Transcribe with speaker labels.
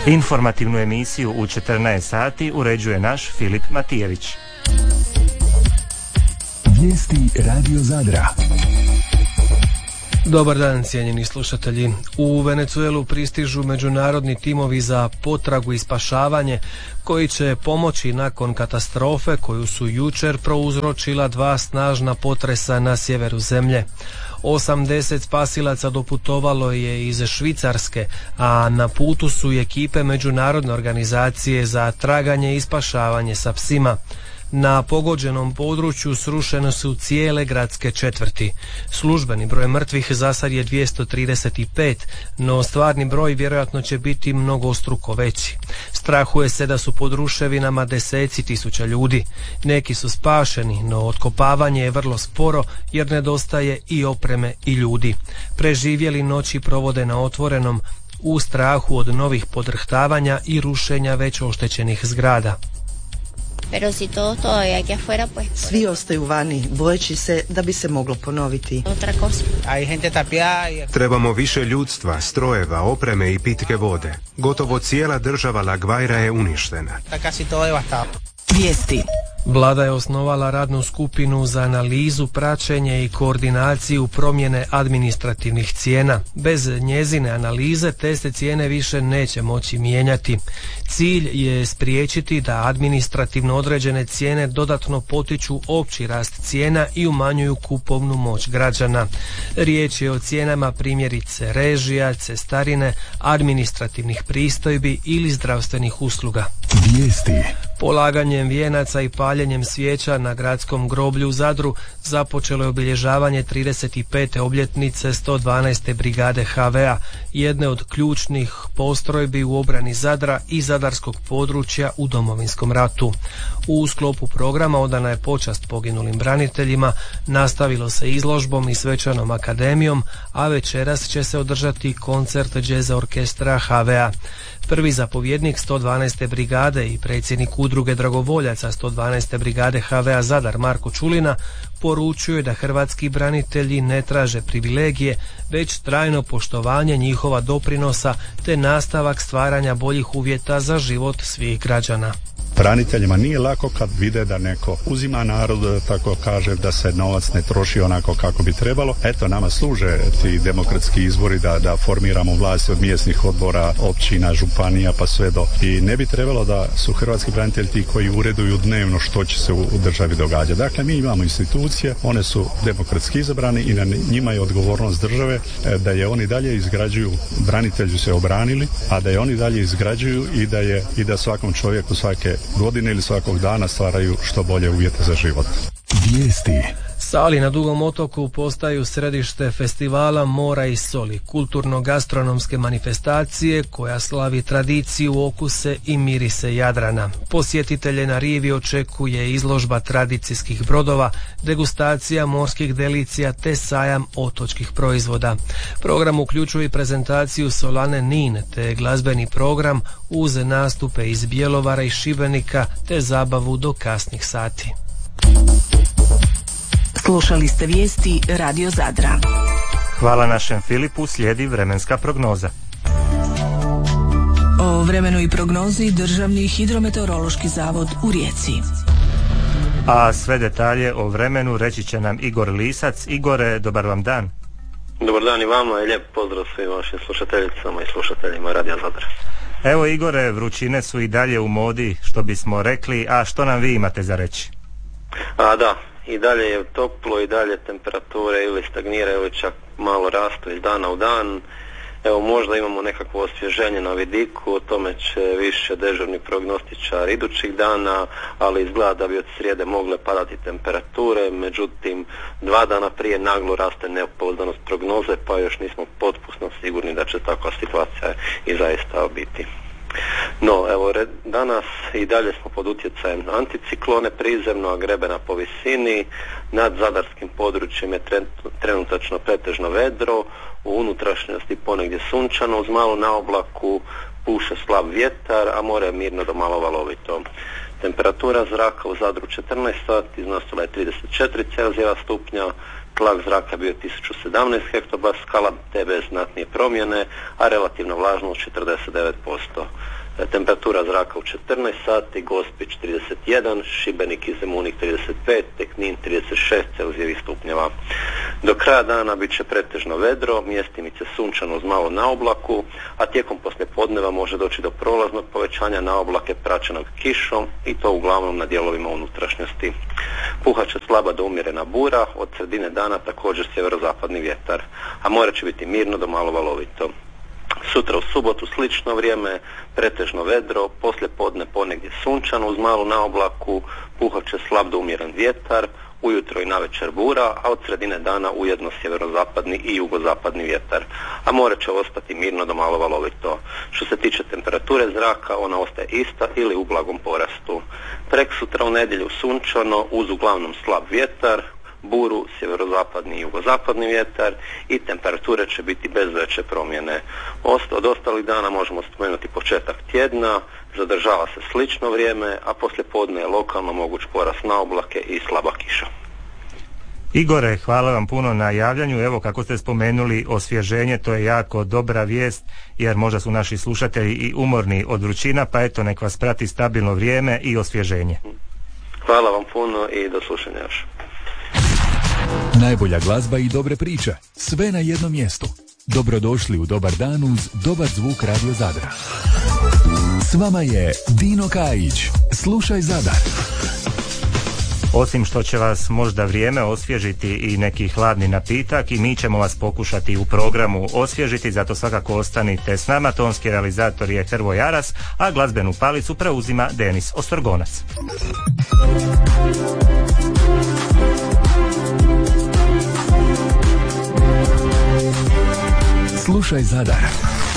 Speaker 1: Informativnu emisiju u 14 sati uređuje naš Filip Matijević.
Speaker 2: Vijesti Radio Zadra.
Speaker 3: Dobar dan, cijenjeni slušatelji. U Venezuelu pristižu međunarodni timovi za potragu i spašavanje koji će pomoći nakon katastrofe koju su jučer prouzročila 2 snažna potresa na sjeveru zemlje. 80 spasilaca doputovalo je iz Švicarske, a na putu su i ekipe Međunarodne organizacije za traganje i spašavanje sa psima. Na pogođenom području srušene su cijele gradske četvrti. Službeni broj mrtvih za sad je 235, no stvarni broj vjerojatno će biti mnogostruko veći. Strahuje se da su pod ruševinama deseci tisuća ljudi. Neki su spašeni, no otkopavanje je vrlo sporo jer nedostaje i opreme i ljudi. Preživjeli noći provode na otvorenom u strahu od novih podrhtavanja i rušenja već oštećenih zgrada.
Speaker 4: Svi ostaju vani, bojeći se da bi se moglo ponoviti.
Speaker 5: Trebamo više ljudstva, strojeva, opreme i pitke vode. Gotovo cijela država La Guaira je uništena.
Speaker 4: Vijesti.
Speaker 3: Vlada je osnovala radnu skupinu za analizu, praćenje i koordinaciju promjene administrativnih cijena. Bez njezine analize te se cijene više neće moći mijenjati. Cilj je spriječiti da administrativno određene cijene dodatno potiču opći rast cijena i umanjuju kupovnu moć građana. Riječ je o cijenama primjerice režija, cestarine, administrativnih pristojbi ili zdravstvenih usluga.
Speaker 2: Vijesti.
Speaker 3: Polaganjem vijenaca i paljenjem svijeća na gradskom groblju u Zadru započelo je obilježavanje 35. obljetnice 112. brigade HV-a, jedne od ključnih postrojbi u obrani Zadra i zadarskog područja u Domovinskom ratu. U sklopu programa odana je počast poginulim braniteljima, nastavilo se izložbom i svečanom akademijom, a večeras će se održati koncert džez orkestra HV-a. Prvi zapovjednik 112. brigade i predsjednik udruge dragovoljaca 112. brigade HV-a Zadar Marko Čulina poručuje da hrvatski branitelji ne traže privilegije, već trajno poštovanje njihova doprinosa te nastavak stvaranja boljih uvjeta za život svih građana.
Speaker 6: Braniteljima nije lako kad vide da neko uzima narod, tako kaže, da se novac ne troši onako kako bi trebalo. Eto, nama služe ti demokratski izbori da formiramo vlasti od mjesnih odbora, općina, županija pa sve do. I ne bi trebalo da su hrvatski branitelji ti koji ureduju dnevno što će se u državi događati. Dakle, mi imamo institucije, one su demokratski izabrani i na njima je odgovornost države da je oni dalje izgrađuju, branitelji se obranili, a da je oni dalje izgrađuju i da svakom čovjeku svake godine ili svakog dana stvaraju što bolje uvjete za život.
Speaker 2: Vijesti.
Speaker 3: Sali na Dugom otoku postaju središte festivala Mora i soli, kulturno-gastronomske manifestacije koja slavi tradiciju, okuse i mirise Jadrana. Posjetitelje na rivi očekuje izložba tradicijskih brodova, degustacija morskih delicija te sajam otočkih proizvoda. Program uključuje prezentaciju Solane Nin te glazbeni program uz nastupe iz Bjelovara i Šibenika te zabavu do kasnih sati.
Speaker 4: Slušali ste vijesti Radio Zadra.
Speaker 1: Hvala našem Filipu, slijedi vremenska prognoza.
Speaker 4: O vremenu i prognozi Državni hidrometeorološki zavod u Rijeci.
Speaker 1: A sve detalje o vremenu reći će nam Igor Lisac. Igore, dobar vam dan.
Speaker 7: Dobar dan i vama i lijep pozdrav svim vašim slušateljicama i slušateljima Radio Zadra.
Speaker 1: Evo Igore, vrućine su i dalje u modi, što bismo rekli, a što nam vi imate za reći?
Speaker 7: Da, i dalje je toplo, i dalje temperature ili stagniraju ili čak malo rastu iz dana u dan. Evo, možda imamo nekakvo osvježenje na vidiku, o tome će više dežurni prognostičar idućih dana, ali izgleda da bi od srijede mogle padati temperature, međutim 2 dana prije naglo raste nepouzdanost prognoze, pa još nismo potpuno sigurni da će takva situacija i zaista biti. No, evo, danas i dalje smo pod utjecajem anticiklone prizemnog grebena po visini, nad zadarskim područjem je trenutačno pretežno vedro, u unutrašnjosti ponegdje sunčano, uz malo na oblaku puše slab vjetar, a more je mirno do malo valovito. Temperatura zraka u Zadru 14 sati iznosila je 34 Celzijeva stupnja, tlak zraka bio 1017 hektopaskala, te bez znatnije promjene, a relativna vlažnost 49%. Temperatura zraka u 14 sati, Gospić 31, Šibenik i Zemunik 35, te Knin 36 Celzijevih stupnjeva. Do kraja dana bit će pretežno vedro, mjestimice sunčano uz malo na oblaku, a tijekom poslijepodneva može doći do prolaznog povećanja na oblake praćenog kišom i to uglavnom na dijelovima unutrašnjosti. Puhat će slaba do umjerena bura, od sredine dana također sjeverozapadni vjetar, a more će biti mirno do malo valovito. Sutra u subotu slično vrijeme, pretežno vedro, poslijepodne ponegdje sunčano uz malu na oblaku, puhat će slab do umjeren vjetar, ujutro i navečer bura, a od sredine dana ujedno sjeverozapadni i jugozapadni vjetar, a more će ostati mirno do malo valovito. Što se tiče temperature zraka, ona ostaje ista ili u blagom porastu. Preksutra u nedjelju sunčano uz uglavnom slab vjetar, buru, sjeverozapadni i jugozapadni vjetar i temperature će biti bez veće promjene. Od ostalih dana možemo spomenuti početak tjedna, zadržava se slično vrijeme, a poslijepodne je lokalno moguć porast na oblake i slaba kiša.
Speaker 1: Igore, hvala vam puno na javljanju. Evo, kako ste spomenuli, osvježenje, to je jako dobra vijest, jer možda su naši slušatelji i umorni od vrućina, pa eto, nek vas prati stabilno vrijeme i osvježenje.
Speaker 7: Hvala vam puno i do slušanja još.
Speaker 2: Najbolja glazba i dobre priče, sve na jednom mjestu. Dobrodošli u Dobar dan uz dobar zvuk Radio Zadra. S vama je Dino Kajić. Slušaj Zadar.
Speaker 1: Osim što će vas možda vrijeme osvježiti i neki hladni napitak, i mi ćemo vas pokušati u programu osvježiti, zato svakako ostanite s nama. Tonski realizator je Hrvoje Aras, a glazbenu palicu preuzima Denis Ostrgonac.
Speaker 2: Slušaj Zadar.